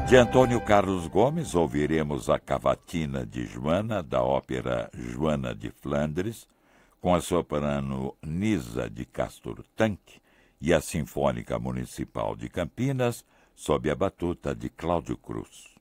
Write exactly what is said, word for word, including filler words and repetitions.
De Antônio Carlos Gomes, ouviremos a Cavatina de Joana, da ópera Joana de Flandres, com a soprano Nisa de Castor Tanque e a Sinfônica Municipal de Campinas, sob a batuta de Cláudio Cruz.